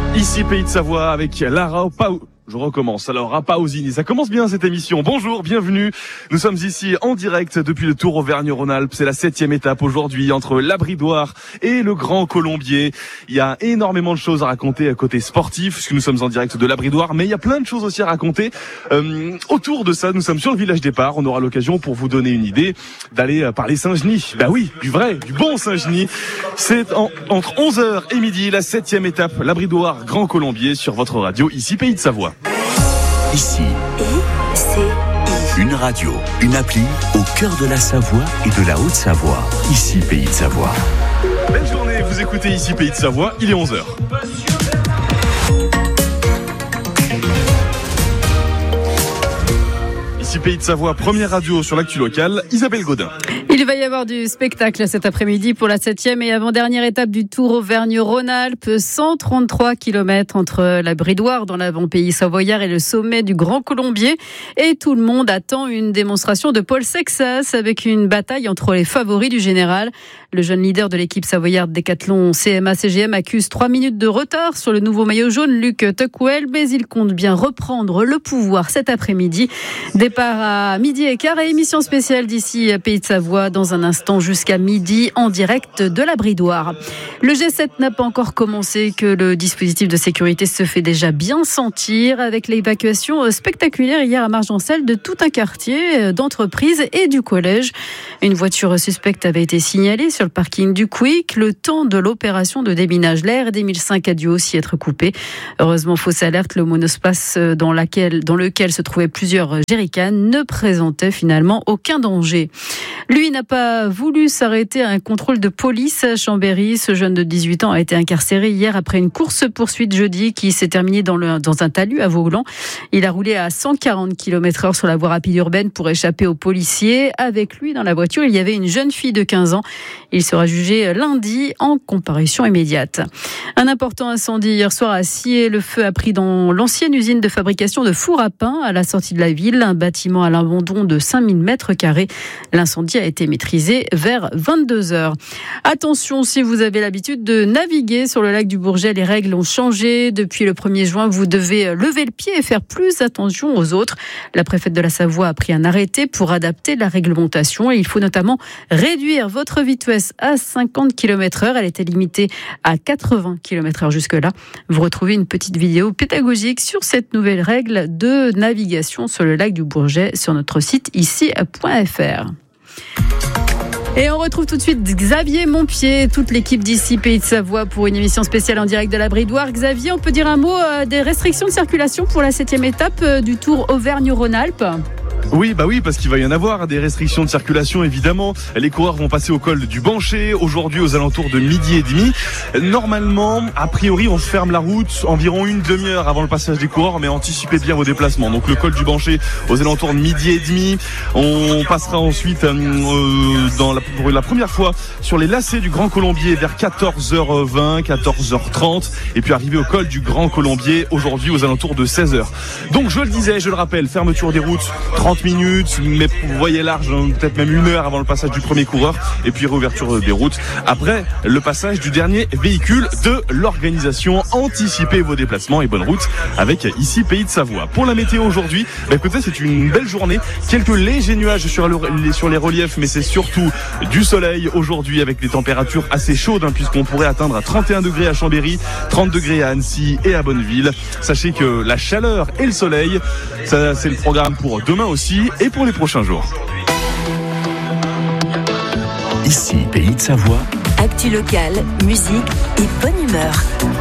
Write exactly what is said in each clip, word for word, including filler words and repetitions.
Ici Pays de Savoie avec Lara Pau. Je recommence. Alors, à Pausini, ça commence bien cette émission. Bonjour, bienvenue. Nous sommes ici en direct depuis le Tour Auvergne-Rhône-Alpes. C'est la septième étape aujourd'hui entre la Bridoire et le Grand Colombier. Il y a énormément de choses à raconter à côté sportif, puisque nous sommes en direct de la Bridoire, mais il y a plein de choses aussi à raconter. Euh, autour de ça, nous sommes sur le village départ. On aura l'occasion, pour vous donner une idée, d'aller parler Saint-Genis. Bah oui, du vrai, du bon Saint-Genis. C'est en, entre onze heures et midi, la septième étape, la Bridoire, Grand Colombier, sur votre radio, ici Pays de Savoie. Ici, une radio, une appli au cœur de la Savoie et de la Haute-Savoie. Ici, Pays de Savoie. Belle journée, vous écoutez ici Pays de Savoie, il est onze heures. Ici Pays de Savoie, première radio sur l'actu locale, Isabelle Godin. Il va y avoir du spectacle cet après-midi pour la septième et avant-dernière étape du Tour Auvergne-Rhône-Alpes. cent trente-trois kilomètres entre la Bridoire dans l'avant-pays savoyard et le sommet du Grand Colombier. Et tout le monde attend une démonstration de Paul Sexas avec une bataille entre les favoris du général. Le jeune leader de l'équipe savoyarde Décathlon C M A C G M accuse trois minutes de retard sur le nouveau maillot jaune Luc Tuckwell, mais il compte bien reprendre le pouvoir cet après-midi. Départ à midi et quart et émission spéciale d'ici Pays de Savoie dans un instant jusqu'à midi en direct de la Bridoire. Le G sept n'a pas encore commencé que le dispositif de sécurité se fait déjà bien sentir avec l'évacuation spectaculaire hier à Margencel de tout un quartier d'entreprise et du collège. Une voiture suspecte avait été signalée sur le parking du Quick. Le temps de l'opération de déminage, la R D mille cinq a dû aussi être coupé. Heureusement, fausse alerte, le monospace dans, laquelle, dans lequel se trouvaient plusieurs jerrycans ne présentait finalement aucun danger. Lui n'a pas voulu s'arrêter à un contrôle de police à Chambéry. Ce jeune de dix-huit ans a été incarcéré hier après une course-poursuite jeudi qui s'est terminée dans, le, dans un talus à Vaulan. Il a roulé à cent quarante kilomètres heure sur la voie rapide urbaine pour échapper aux policiers. Avec lui dans la voiture, il y avait une jeune fille de quinze ans. Il sera jugé lundi en comparution immédiate. Un important incendie hier soir à Scié. Le feu a pris dans l'ancienne usine de fabrication de fours à pain à la sortie de la ville. Un bâtiment à l'abandon de cinq mille mètres carrés. L'incendie a été maîtrisé vers vingt-deux heures. Attention, si vous avez l'habitude de naviguer sur le lac du Bourget, les règles ont changé. Depuis le premier juin, vous devez lever le pied et faire plus attention aux autres. La préfète de la Savoie a pris un arrêté pour adapter la réglementation. Et il faut notamment réduire votre vitesse à cinquante kilomètres heure. Elle était limitée à quatre-vingts kilomètres heure jusque-là. Vous retrouvez une petite vidéo pédagogique sur cette nouvelle règle de navigation sur le lac du Bourget sur notre site ici point f r. Et on retrouve tout de suite Xavier Montpied, toute l'équipe d'ici Pays de Savoie pour une émission spéciale en direct de la Bridoire. Xavier, on peut dire un mot euh, des restrictions de circulation pour la septième étape euh, du Tour Auvergne-Rhône-Alpes ? Oui, bah oui, parce qu'il va y en avoir des restrictions de circulation, évidemment. Les coureurs vont passer au col du Bancher aujourd'hui aux alentours de midi et demi. Normalement, a priori, on se ferme la route environ une demi-heure avant le passage des coureurs, mais anticipez bien vos déplacements. Donc le col du Bancher aux alentours de midi et demi. On passera ensuite euh, dans la, pour la première fois sur les lacets du Grand Colombier vers quatorze heures vingt, quatorze heures trente, et puis arriver au col du Grand Colombier aujourd'hui aux alentours de seize heures. Donc je le disais, je le rappelle, fermeture des routes trente minutes, mais vous voyez large, peut-être même une heure avant le passage du premier coureur, et puis réouverture des routes après le passage du dernier véhicule de l'organisation. Anticipez vos déplacements et bonne route avec ici Pays de Savoie. Pour la météo aujourd'hui, bah écoutez, c'est une belle journée, quelques légers nuages sur, le, sur les reliefs, mais c'est surtout du soleil aujourd'hui avec des températures assez chaudes, hein, puisqu'on pourrait atteindre à trente et un degrés à Chambéry, trente degrés à Annecy et à Bonneville. Sachez que la chaleur et le soleil, ça c'est le programme pour demain aussi et pour les prochains jours. Ici, Pays de Savoie. Actu locale, musique et bonne humeur.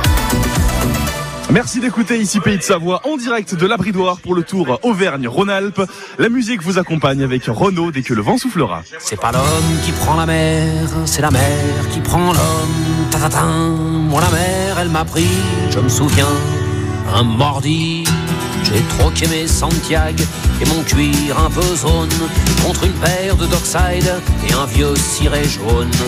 Merci d'écouter ici Pays de Savoie en direct de la Bridoire pour le Tour Auvergne-Rhône-Alpes. La musique vous accompagne avec Renaud dès que le vent soufflera. C'est pas l'homme qui prend la mer, c'est la mer qui prend l'homme. Ta-ta-ta, moi la mer, elle m'a pris, je me souviens, un mordi. J'ai troqué mes Santiago et mon cuir un peu zone contre une paire de Dockside et un vieux ciré jaune.